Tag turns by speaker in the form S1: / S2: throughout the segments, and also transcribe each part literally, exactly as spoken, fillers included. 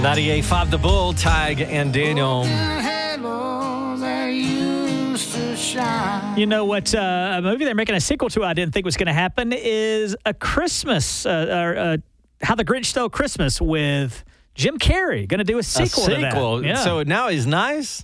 S1: ninety-eight point five The Bull, Tig and Daniel.
S2: You know what uh, a movie they're making a sequel to I didn't think was going to happen is A Christmas, uh, or uh, How the Grinch Stole Christmas with Jim Carrey. Going to do a sequel,
S1: a sequel.
S2: to that. Yeah.
S1: So now he's nice?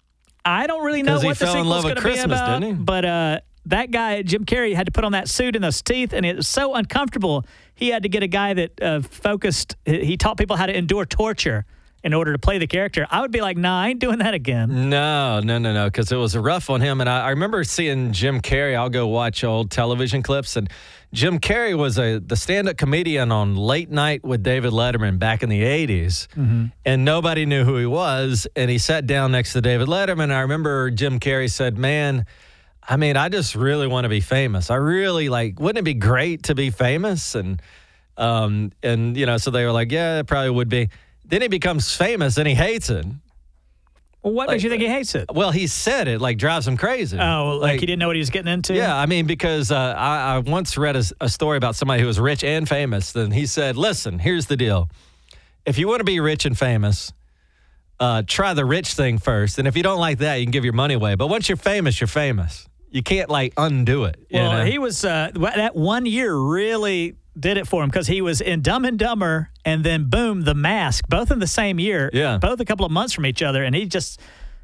S2: I don't really know what
S1: he
S2: the
S1: fell in love
S2: sequel's going
S1: with
S2: to be
S1: Christmas,
S2: about,
S1: didn't he?
S2: but uh, that guy, Jim Carrey, had to put on that suit and those teeth, and it was so uncomfortable. He had to get a guy that uh, focused. He taught people how to endure torture in order to play the character. I would be like, nah, I ain't doing that again.
S1: No, no, no, no, because it was rough on him. And I, I remember seeing Jim Carrey. I'll go watch old television clips. And Jim Carrey was a the stand-up comedian on Late Night with David Letterman back in the eighties. Mm-hmm. And nobody knew who he was. And he sat down next to David Letterman. I remember Jim Carrey said, man, I mean, I just really want to be famous. I really, like, wouldn't it be great to be famous? And, um, and you know, so they were like, yeah, it probably would be. Then he becomes famous and he hates it.
S2: Well, what
S1: like,
S2: makes you think he hates it?
S1: Well, he said it like drives him crazy.
S2: Oh, like, like he didn't know what he was getting into?
S1: Yeah, I mean, because uh, I, I once read a, a story about somebody who was rich and famous. And he said, listen, here's the deal. If you want to be rich and famous, uh, try the rich thing first. And if you don't like that, you can give your money away. But once you're famous, you're famous. You can't, like, undo it. You
S2: well,
S1: know?
S2: he was, uh, that one year really did it for him because he was in Dumb and Dumber and then, boom, The Mask, both in the same year.
S1: Yeah.
S2: Both a couple of months from each other. And he just,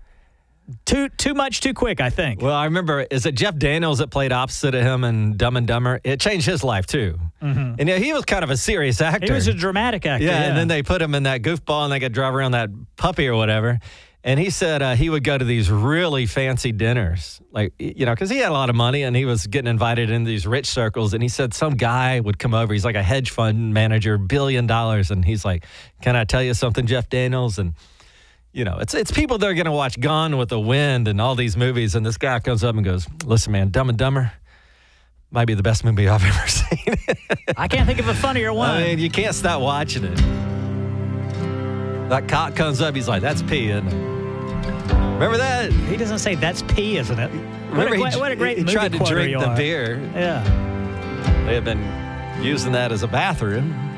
S2: too too much, too quick, I think.
S1: Well, I remember, is it Jeff Daniels that played opposite of him in Dumb and Dumber? It changed his life, too. Mm-hmm. And yeah, he was kind of a serious actor.
S2: He was a dramatic actor.
S1: Yeah,
S2: yeah.
S1: and then they put him in that goofball and they could drive around that puppy or whatever. And he said uh, he would go to these really fancy dinners, like, you know, because he had a lot of money and he was getting invited into these rich circles. And he said some guy would come over. He's like a hedge fund manager, billion dollars. And he's like, can I tell you something, Jeff Daniels? And, you know, it's it's people that are going to watch Gone with the Wind and all these movies. And this guy comes up and goes, listen, man, Dumb and Dumber might be the best movie I've ever seen.
S2: I can't think of a funnier one.
S1: I mean, you can't stop watching it. That cop comes up, he's like, that's pee, isn't it? Remember that?
S2: He doesn't say that's pee, isn't it?
S1: Remember
S2: what, a,
S1: he,
S2: what a great
S1: he
S2: movie
S1: tried to
S2: quoter
S1: drink
S2: you
S1: the
S2: are.
S1: beer.
S2: Yeah.
S1: They have been using that as a bathroom.